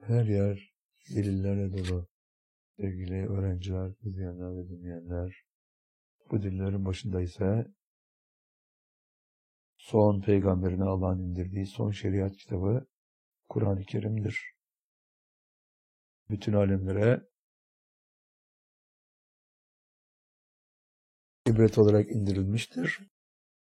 Her yer delillerle dolu. Sevgili öğrenciler, izleyenler ve dinleyenler, bu delillerin başında ise son peygamberine Allah'ın indirdiği son şeriat kitabı Kur'an-ı Kerim'dir. Bütün alemlere ibret olarak indirilmiştir.